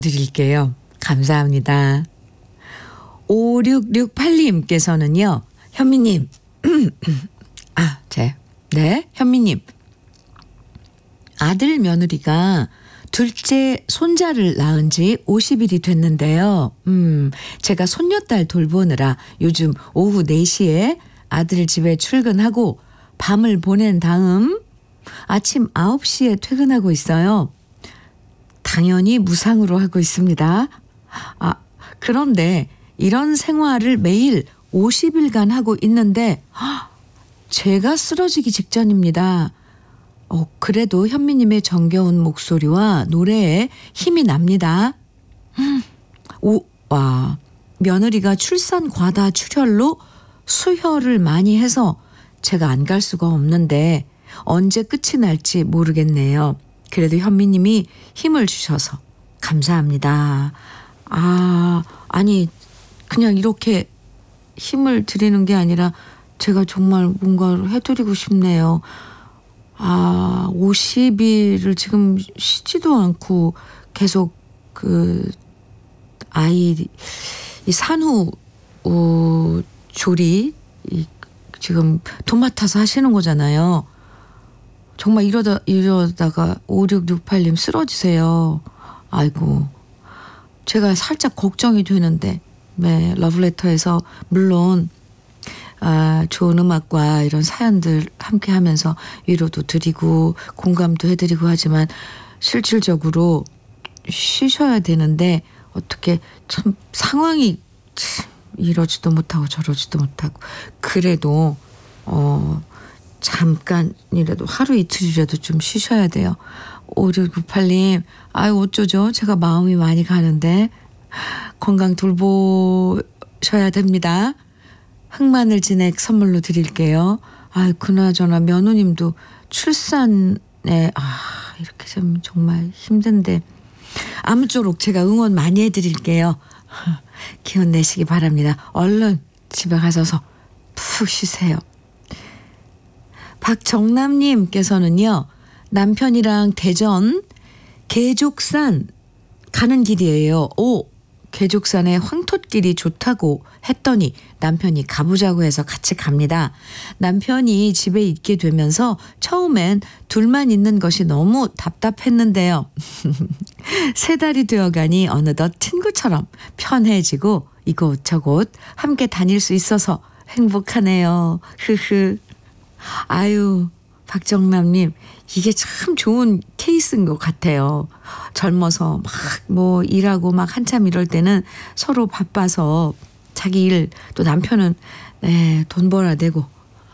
드릴게요. 감사합니다. 5668님께서는요. 현미님. 네, 현미님. 아들 며느리가 둘째 손자를 낳은 지 50일이 됐는데요. 제가 손녀딸 돌보느라 요즘 오후 4시에 아들 집에 출근하고 밤을 보낸 다음 아침 9시에 퇴근하고 있어요. 당연히 무상으로 하고 있습니다. 그런데 이런 생활을 매일 50일간 하고 있는데 제가 쓰러지기 직전입니다. 그래도 현미님의 정겨운 목소리와 노래에 힘이 납니다. 며느리가 출산 과다 출혈로 수혈을 많이 해서 제가 안 갈 수가 없는데 언제 끝이 날지 모르겠네요. 그래도 현미님이 힘을 주셔서 감사합니다. 아니 그냥 이렇게 힘을 드리는 게 아니라 제가 정말 뭔가를 해드리고 싶네요. 50일을 지금 쉬지도 않고 계속 이 산후 조리 지금 도맡아서 하시는 거잖아요. 정말 이러다가 5668님 쓰러지세요. 아이고 제가 살짝 걱정이 되는데 네, 러브레터에서 물론 좋은 음악과 이런 사연들 함께 하면서 위로도 드리고 공감도 해드리고 하지만 실질적으로 쉬셔야 되는데 어떻게 참 상황이 이러지도 못하고 저러지도 못하고 그래도 잠깐이라도 하루 이틀이라도 좀 쉬셔야 돼요. 5698님 어쩌죠? 제가 마음이 많이 가는데 건강 돌보셔야 됩니다. 흑마늘 진액 선물로 드릴게요. 그나저나 며느님도 출산에 이렇게 좀 정말 힘든데 아무쪼록 제가 응원 많이 해드릴게요. 기운 내시기 바랍니다. 얼른 집에 가셔서 푹 쉬세요. 박정남님께서는요. 남편이랑 대전 계족산 가는 길이에요. 계족산에 황토길이 좋다고 했더니 남편이 가보자고 해서 같이 갑니다. 남편이 집에 있게 되면서 처음엔 둘만 있는 것이 너무 답답했는데요. 3달이 되어가니 어느덧 친구처럼 편해지고 이곳저곳 함께 다닐 수 있어서 행복하네요. 박정남님 이게 참 좋은 케이스인 것 같아요. 젊어서 막 일하고 막 한참 이럴 때는 서로 바빠서 자기 일 또 남편은 돈 벌어야 되고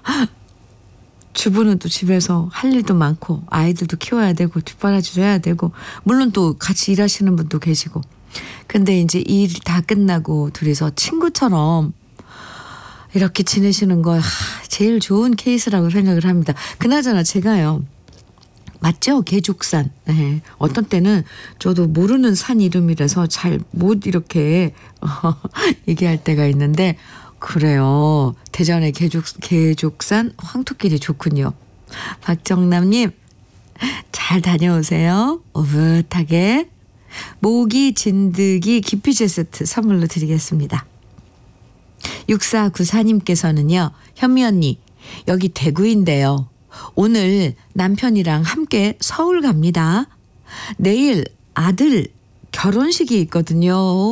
주부는 또 집에서 할 일도 많고 아이들도 키워야 되고 뒷바라지도 해야 되고 물론 또 같이 일하시는 분도 계시고 근데 이제 일 다 끝나고 둘이서 친구처럼 이렇게 지내시는 거 제일 좋은 케이스라고 생각을 합니다. 그나저나 제가요. 맞죠? 계족산. 네. 어떤 때는 저도 모르는 산 이름이라서 잘 못 이렇게 얘기할 때가 있는데 그래요. 대전의 계족산 황토길이 좋군요. 박정남님 잘 다녀오세요. 오붓하게 모기 진드기 기피제 세트 선물로 드리겠습니다. 6494님께서는요. 현미 언니 여기 대구인데요. 오늘 남편이랑 함께 서울 갑니다. 내일 아들 결혼식이 있거든요.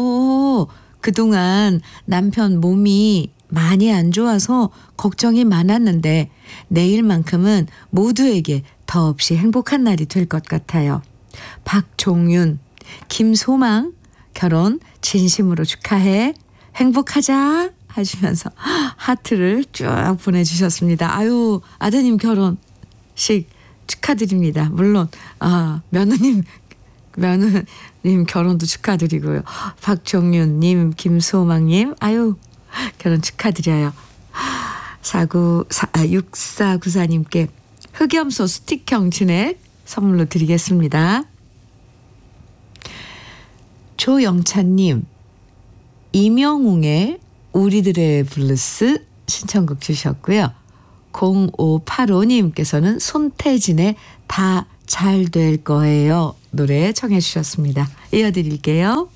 그동안 남편 몸이 많이 안 좋아서 걱정이 많았는데 내일만큼은 모두에게 더없이 행복한 날이 될 것 같아요. 박종윤, 김소망 결혼 진심으로 축하해. 행복하자 하시면서 하트를 쭉 보내주셨습니다. 아드님 결혼식 축하드립니다. 물론 며느님 결혼도 축하드리고요. 박종윤님, 김소망님 결혼 축하드려요. 6494님께 흑염소 스틱형 진액 선물로 드리겠습니다. 조영찬님 이명웅의 우리들의 블루스 신청곡 주셨고요. 0585님께서는 손태진의 다 잘 될 거예요. 노래 청해 주셨습니다. 이어드릴게요.